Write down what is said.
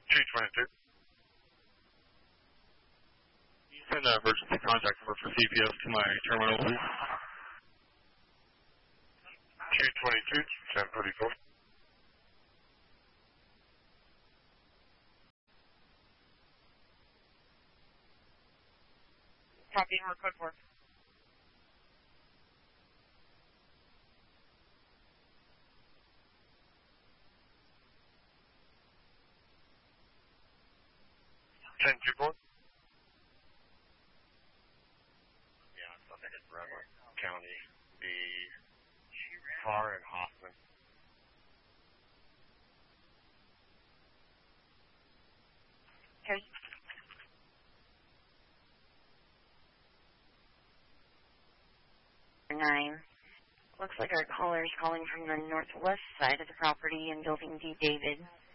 222. You send an emergency contact number for CPS to my terminal, please. 222, 1034. Copy, and we're code 4. Yeah, I think it's Redwood County. The car in Hoffman. Okay. Nine. Looks like our caller is calling from the northwest side of the property in Building D. David.